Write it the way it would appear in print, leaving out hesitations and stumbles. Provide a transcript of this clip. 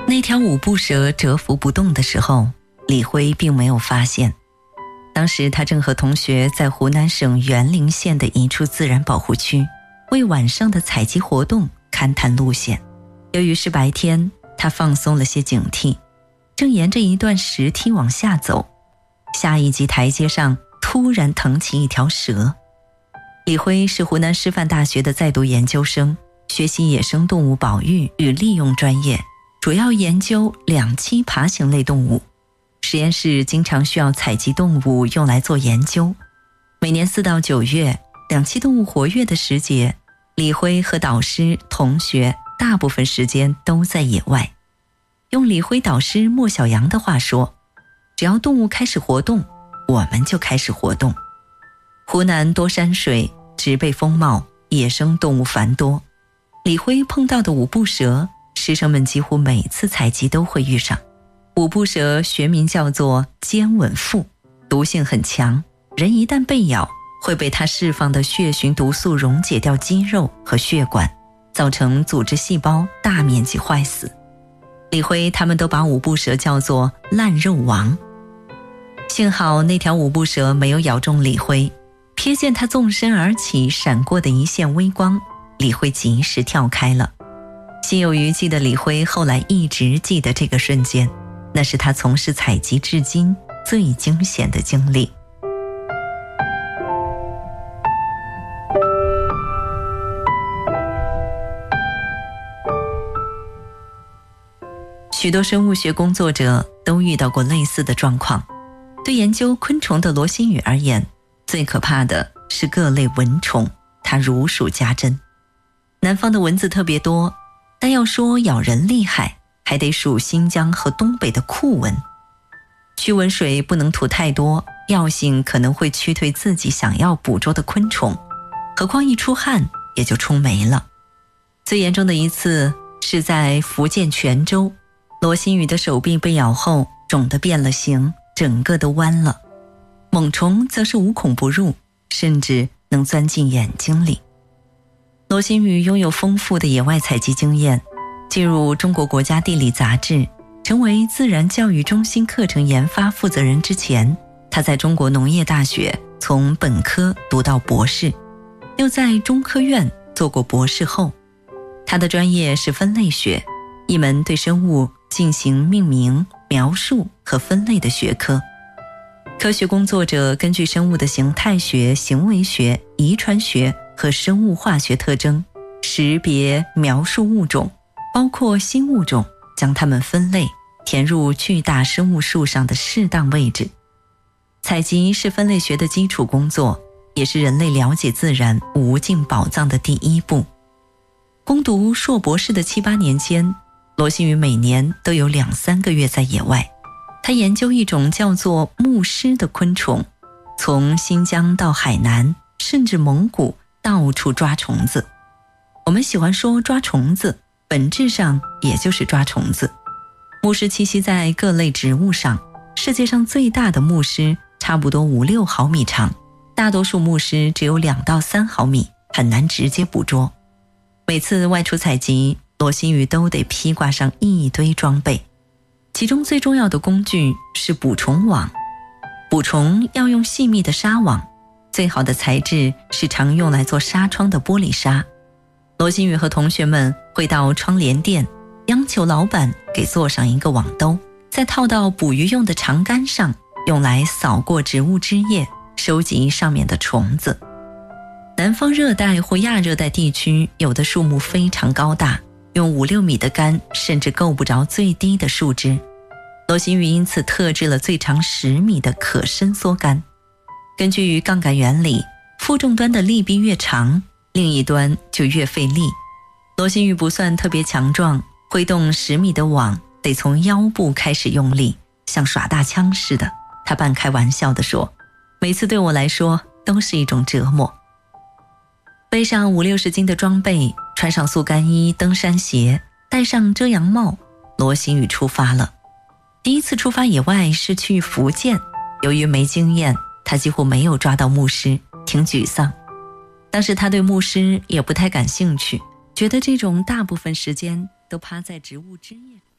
那条五步蛇蛰伏不动的时候，李辉并没有发现。当时他正和同学在湖南省沅陵县的一处自然保护区为晚上的采集活动勘探路线。由于是白天，他放松了些警惕，正沿着一段石梯往下走，下一级台阶上突然腾起一条蛇。李辉是湖南师范大学的在读研究生，学习野生动物保育与利用专业，主要研究两栖爬行类动物。实验室经常需要采集动物用来做研究。每年4到9月，两栖动物活跃的时节，李辉和导师、同学大部分时间都在野外。用李辉导师莫小阳的话说，只要动物开始活动，我们就开始活动。湖南多山水，植被丰茂，野生动物繁多。李辉碰到的五步蛇，师生们几乎每次采集都会遇上。五步蛇学名叫做尖吻腹，毒性很强，人一旦被咬，会被它释放的血循毒素溶解掉肌肉和血管，造成组织细胞大面积坏死。李辉他们都把五步蛇叫做烂肉王。幸好那条五步蛇没有咬中李辉，瞥见他纵身而起闪过的一线微光，李辉及时跳开了。心有余悸的李辉后来一直记得这个瞬间，那是他从事采集至今最惊险的经历。许多生物学工作者都遇到过类似的状况。对研究昆虫的罗新宇而言，最可怕的是各类蚊虫，它如数家珍。南方的蚊子特别多，但要说咬人厉害，还得数新疆和东北的酷蚊。驱蚊水不能涂太多，药性可能会驱退自己想要捕捉的昆虫，何况一出汗也就冲没了。最严重的一次是在福建泉州，罗新宇的手臂被咬后肿得变了形，整个都弯了。猛虫则是无孔不入，甚至能钻进眼睛里。罗新宇拥有丰富的野外采集经验，进入中国国家地理杂志，成为自然教育中心课程研发负责人之前，他在中国农业大学从本科读到博士，又在中科院做过博士后。他的专业是分类学，一门对生物进行命名、描述和分类的学科。科学工作者根据生物的形态学、行为学、遗传学和生物化学特征，识别描述物种，包括新物种，将它们分类，填入巨大生物树上的适当位置。采集是分类学的基础工作，也是人类了解自然无尽宝藏的第一步。攻读硕博士的7、8年间，罗新宇每年都有2、3个月在野外。他研究一种叫做牧狮的昆虫，从新疆到海南，甚至蒙古，到处抓虫子。我们喜欢说抓虫子，本质上也就是抓虫子。牧狮栖息在各类植物上，世界上最大的牧狮差不多5、6毫米长，大多数牧狮只有2到3毫米，很难直接捕捉。每次外出采集，罗新宇都得披挂上一堆装备，其中最重要的工具是捕虫网。捕虫要用细密的纱网，最好的材质是常用来做纱窗的玻璃纱。罗新宇和同学们会到窗帘店，央求老板给做上一个网兜，再套到捕鱼用的长杆上，用来扫过植物枝叶，收集上面的虫子。南方热带或亚热带地区有的树木非常高大，用5、6米的杆甚至够不着最低的树枝。罗新宇因此特制了最长10米的可伸缩杆。根据杠杆原理，负重端的力臂越长，另一端就越费力。罗新宇不算特别强壮，挥动10米的网得从腰部开始用力，像耍大枪似的。他半开玩笑地说，每次对我来说都是一种折磨。背上50、60斤的装备，穿上速干衣、登山鞋，戴上遮阳帽，罗新宇出发了。第一次出发野外是去福建，由于没经验，他几乎没有抓到牧狮，挺沮丧。当时他对牧狮也不太感兴趣，觉得这种大部分时间都趴在植物枝叶上。